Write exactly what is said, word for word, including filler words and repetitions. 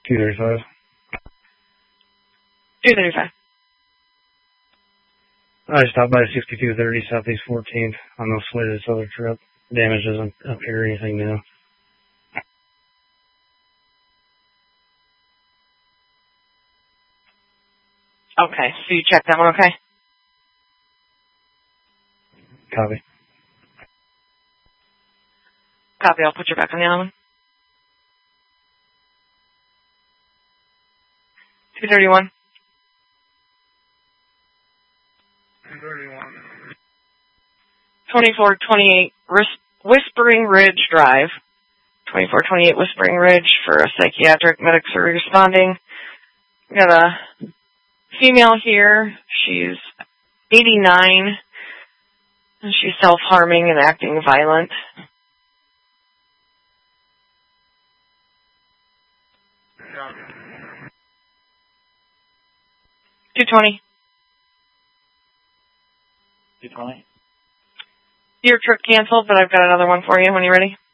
two thirty-five. two thirty-five. I stopped by sixty-two thirty Southeast fourteenth on the way to this other trip. Damage doesn't appear or anything new. Okay, so you checked that one, okay? Copy. Copy, I'll put you back on the other one. two thirty-one. two thirty-one. twenty-four twenty-eight Whispering Ridge Drive. twenty-four twenty-eight Whispering Ridge for a psychiatric. Medics are responding. We got a female here. She's eighty-nine. And she's self-harming and acting violent. two twenty. two twenty. Your trip canceled, but I've got another one for you when you're ready.